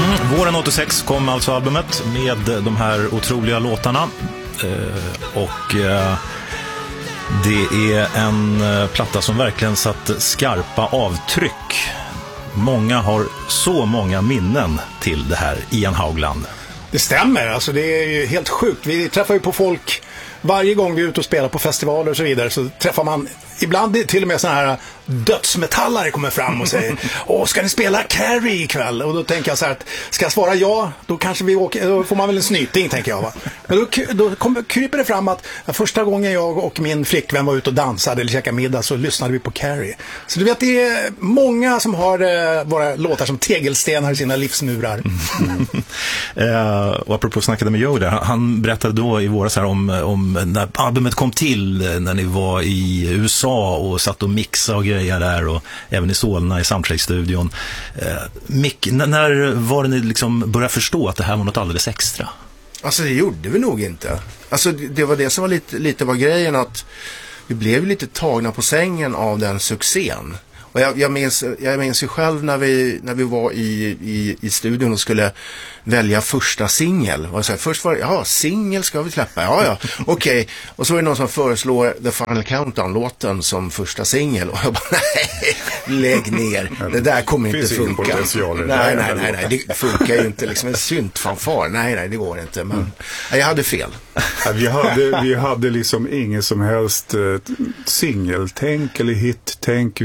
Våren 86 kom alltså albumet med de här otroliga låtarna. Det är en platta som verkligen satt skarpa avtryck. Många har så många minnen till det här, Ian Haugland. Det stämmer, alltså det är ju helt sjukt. Vi träffar ju på folk varje gång vi är ute och spelar på festivaler och så vidare, så träffar man ibland till och med såna här dödsmetallare kommer fram och säger ska ni spela Carrie ikväll? Och då tänker jag så här att ska jag svara ja, då kanske vi åker, då får man väl en snyting, tänker jag, va? Men då kryper det fram att första gången jag och min flickvän var ute och dansade eller käkade middag så lyssnade vi på Carrie. Så du vet, det är många som har våra låtar som tegelstenar i sina livsmurar. Och apropå snackade med Joe där, han berättade då i våras här om när albumet kom till, när ni var i USA och satt och mixade och grejer där, och även i Solna i Soundtrack-studion. När var det ni liksom började förstå att det här var något alldeles extra? Alltså det gjorde vi nog inte. Alltså det var det som var lite var grejen, att vi blev lite tagna på sängen av den succén. Och jag minns ju själv när vi var i studion och skulle välja första singel. Först var det, singel ska vi släppa. Ja, okej. Och så är det någon som föreslår The Final Countdown-låten som första singel. Och jag bara, nej, lägg ner. Det där kommer inte funka. Nej, det funkar ju inte. Liksom en syntfanfar. Nej, det går inte. Men jag hade fel. Vi hade liksom ingen som helst singeltänk eller hit-tänk.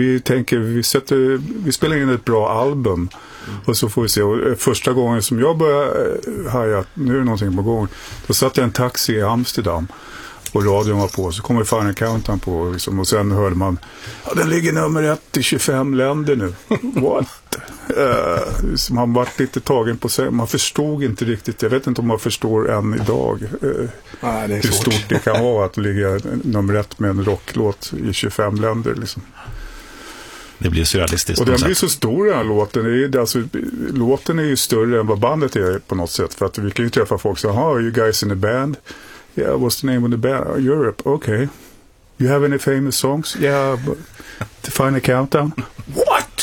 Vi spelar in ett bra album och så får vi se. Och första gången som jag började haja att nu är det någonting på gång, då satt jag en taxi i Amsterdam och radion var på, så kommer Final Countdown på liksom, och sen hörde man den ligger nummer 1 i 25 länder nu. What? Man var lite tagen på sig. Man förstod inte riktigt. Jag vet inte om man förstår än idag hur stort det kan vara att ligga nummer 1 med en rocklåt i 25 länder liksom. Det blir surrealistiskt. Och den blir så stor, den här låten. Låten är ju större än vad bandet är på något sätt. För att vi kan ju träffa folk som säger, are you guys in a band? Yeah, what's the name of the band? Europe, okay. You have any famous songs? Yeah, The Final Countdown. What?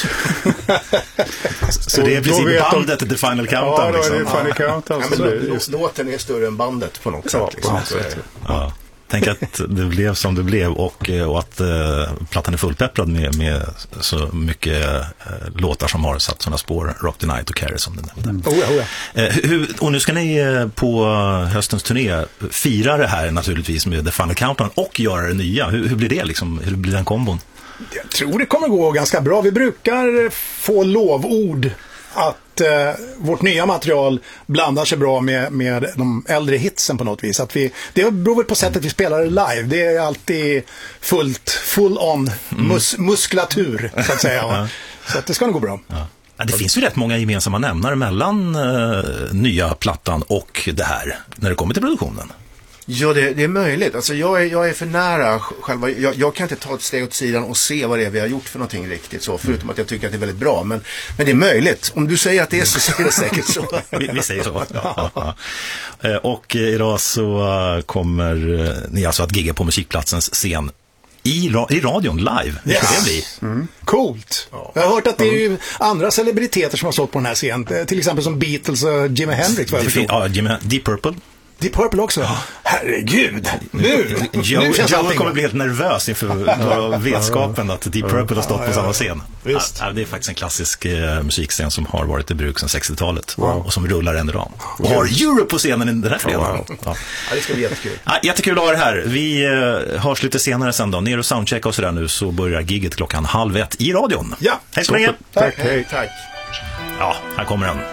Så det är precis bandet The Final Countdown. Ja, liksom. det är Final Countdown. Låten är större än bandet på något sätt. Liksom. Ja. Tänk att det blev som det blev och att plattan är fullpepprad med så mycket låtar som har satt sådana spår, Rock the Night och Carrie som du nämnde. Och nu ska ni på höstens turné fira det här naturligtvis med The Final Countdown och göra det nya. Hur blir det liksom? Hur blir den kombon? Jag tror det kommer gå ganska bra. Vi brukar få lovord att vårt nya material blandar sig bra med de äldre hitsen på något vis. Det beror väl på sättet vi spelar live. Det är alltid full on muskulatur så att säga. Så att det ska nog gå bra. Ja, det finns ju rätt många gemensamma nämnare mellan nya plattan och det här när det kommer till produktionen. Ja, det är möjligt. Alltså jag är för nära själva. Jag kan inte ta ett steg åt sidan och se vad det är vi har gjort för någonting riktigt så, förutom att jag tycker att det är väldigt bra. Men det är möjligt. Om du säger att det är så är det säkert så. Vi säger så. Ja. Och idag så kommer ni alltså att gigga på Musikplatsens scen i radion live. Det ska det bli. Coolt. Ja. Jag har hört att det är ju andra celebriteter som har stått på den här scenen. Till exempel som Beatles och Jimi Hendrix. Deep Purple. Deep Purple också. Ja. Herregud. Joe kommer bli helt nervös inför vetskapen att Deep Purple har stått på samma scen. Det är faktiskt en klassisk musikscen som har varit i bruk sedan 60-talet och som rullar än idag. Och har Europe på scenen i den här fredagen. Ja, det ska bli jättekul. Jättekul att ha det här. Vi hörs lite senare sen då. Ner och soundchecka och sådär nu, så börjar gigget 12:30 i radion. Ja. Hej så länge. Tack. Hej. Tack. Ja, här kommer den.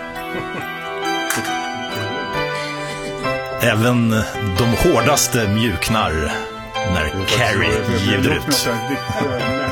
Även de hårdaste mjuknar när Carrie ljuder ut.